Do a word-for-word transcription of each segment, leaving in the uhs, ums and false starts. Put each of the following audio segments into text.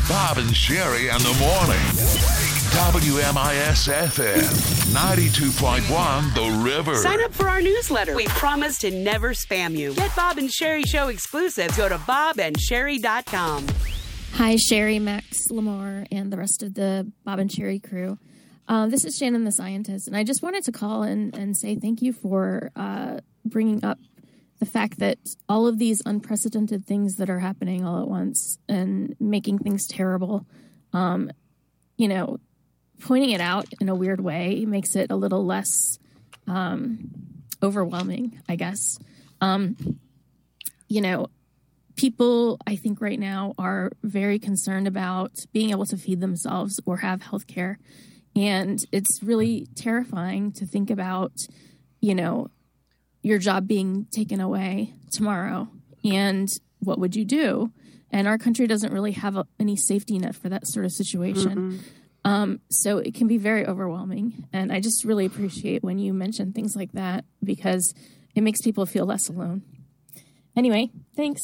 Bob and Sherry in the morning. W M I S F M ninety-two point one The River. Sign up for our newsletter. We promise to never spam you. Get Bob and Sherry Show exclusives. Go to bob and sherry dot com. Hi, Sherry, Max, Lamar, and the rest of the Bob and Sherry crew. Um, this is Shannon the Scientist, and I just wanted to call and, and say thank you for uh, bringing up the fact that all of these unprecedented things that are happening all at once and making things terrible, um, you know, pointing it out in a weird way makes it a little less um, overwhelming, I guess. Um, you know, people, I think right now are very concerned about being able to feed themselves or have health care. And it's really terrifying to think about, you know, your job being taken away tomorrow. And what would you do? And our country doesn't really have a, any safety net for that sort of situation. Mm-hmm. Um, so it can be very overwhelming. And I just really appreciate when you mention things like that because it makes people feel less alone. Anyway, thanks.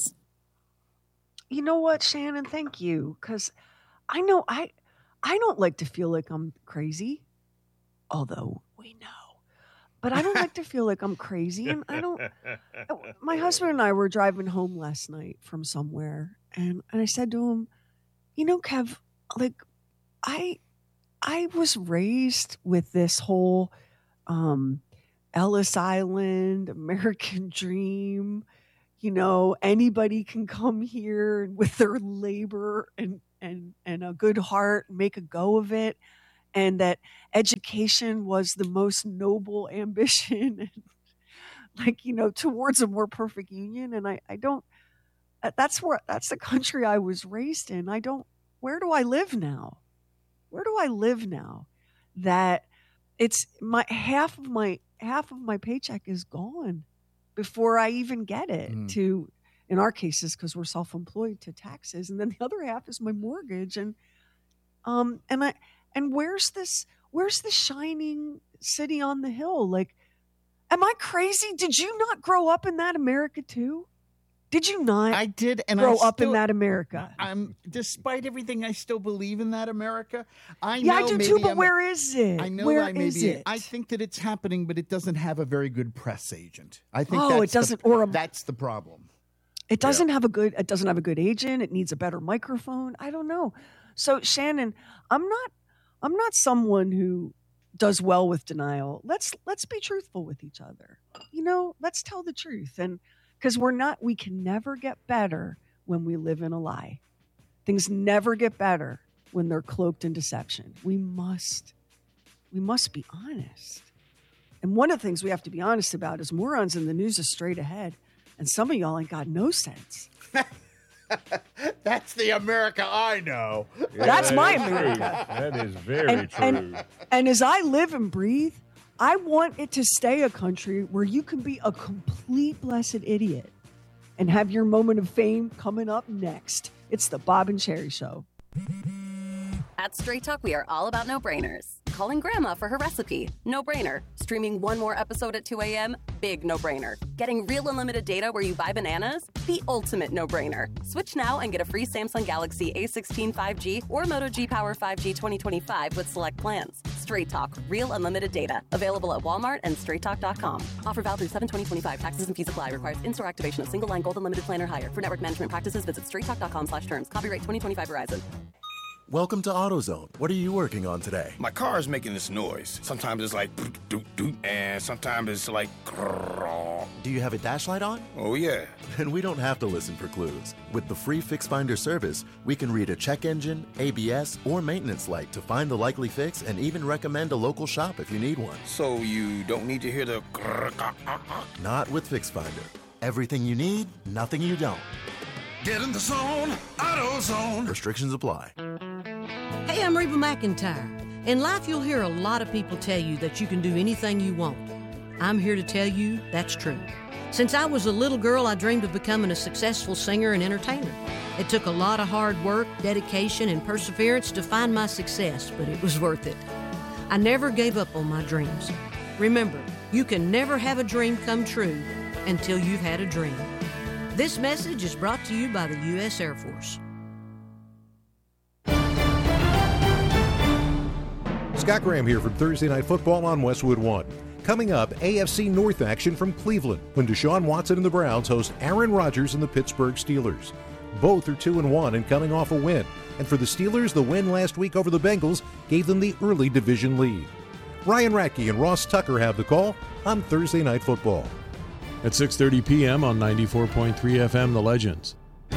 You know what, Shannon? Thank you. Because I know I, I don't like to feel like I'm crazy, although we know. But I don't like to feel like I'm crazy. And I don't. My husband and I were driving home last night from somewhere. And, and I said to him, you know, Kev, like, I I was raised with this whole um, Ellis Island, American dream. You know, anybody can come here with their labor and, and, and a good heart and make a go of it. And that education was the most noble ambition, and like, you know, towards a more perfect union. And I, I don't, that's where, that's the country I was raised in. I don't, where do I live now? Where do I live now that it's my, half of my, half of my paycheck is gone before I even get it mm. to, in our cases, because we're self-employed, to taxes. And then the other half is my mortgage. And, um, and I, And where's this, where's the shining city on the hill? Like, am I crazy? Did you not grow up in that America too? Did you not I did, and grow I up still, in that America? I'm, despite everything, I still believe in that America. I yeah, know I do maybe too, but I'm, where is it? I know where I may is be, it? I think that it's happening, but it doesn't have a very good press agent. I think oh, that's it doesn't, the, or a, that's the problem. It doesn't yeah. have a good, it doesn't have a good agent. It needs a better microphone. I don't know. So Shannon, I'm not, I'm not someone who does well with denial. Let's let's be truthful with each other. You know, let's tell the truth. And because we're not, we can never get better when we live in a lie. Things never get better when they're cloaked in deception. We must, we must be honest. And one of the things we have to be honest about is morons in the news are straight ahead. And some of y'all ain't got no sense. That's the America I know. Yeah, That's my that America. True. That is very and, true. And, and as I live and breathe, I want it to stay a country where you can be a complete blessed idiot and have your moment of fame coming up next. It's the Bob and Sherry Show. At Straight Talk, we are all about no-brainers. Calling grandma for her recipe, no-brainer. Streaming one more episode at two a.m., big no-brainer. Getting real unlimited data where you buy bananas, the ultimate no-brainer. Switch now and get a free Samsung Galaxy A sixteen five G or Moto G Power five G twenty twenty-five with select plans. Straight Talk, real unlimited data. Available at Walmart and straight talk dot com. Offer valid through seven twenty twenty-five. Taxes and fees apply. Requires in-store activation of single line gold unlimited plan or higher. For network management practices, visit straight talk dot com slash terms. Copyright twenty twenty-five Verizon. Welcome to AutoZone. What are you working on today? My car is making this noise. Sometimes it's like doot doot, and sometimes it's like. Do you have a dash light on? Oh yeah. Then we don't have to listen for clues. With the free Fix Finder service, we can read a check engine, A B S, or maintenance light to find the likely fix and even recommend a local shop if you need one. So you don't need to hear the. Not with Fix Finder. Everything you need, nothing you don't. Get in the zone, AutoZone. Restrictions apply. Hey, I'm Reba McEntire. In life, you'll hear a lot of people tell you that you can do anything you want. I'm here to tell you that's true. Since I was a little girl, I dreamed of becoming a successful singer and entertainer. It took a lot of hard work, dedication, and perseverance to find my success, but it was worth it. I never gave up on my dreams. Remember, you can never have a dream come true until you've had a dream. This message is brought to you by the U S Air Force. Scott Graham here from Thursday Night Football on Westwood One. Coming up, A F C North action from Cleveland when Deshaun Watson and the Browns host Aaron Rodgers and the Pittsburgh Steelers. Both are two and one and coming off a win. And for the Steelers, the win last week over the Bengals gave them the early division lead. Ryan Radke and Ross Tucker have the call on Thursday Night Football. At six thirty p.m. on ninety-four point three F M, The Legends.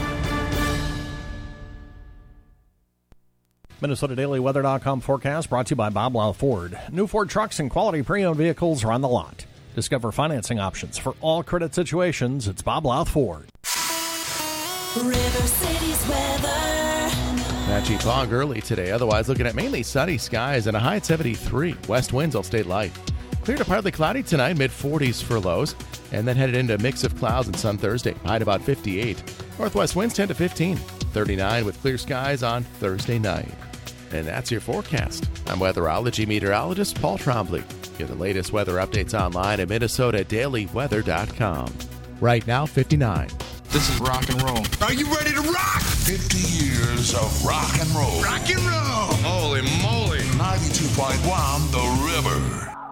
Minnesota Daily Weather dot com forecast brought to you by Bob Lau Ford. New Ford trucks and quality pre-owned vehicles are on the lot. Discover financing options for all credit situations. It's Bob Lau Ford. River City's weather. Patchy fog early today. Otherwise, looking at mainly sunny skies and a high at seventy-three. West winds will stay light. Clear to partly cloudy tonight, mid forties for lows. And then headed into a mix of clouds and sun Thursday. High at about fifty-eight. Northwest winds ten to fifteen. thirty-nine with clear skies on Thursday night. And that's your forecast. I'm weatherology meteorologist Paul Trombley. Get the latest weather updates online at Minnesota Daily Weather dot com. Right now, fifty-nine. This is rock and roll. Are you ready to rock? fifty years of rock and roll. Rock and roll. Holy moly. ninety-two point one The River.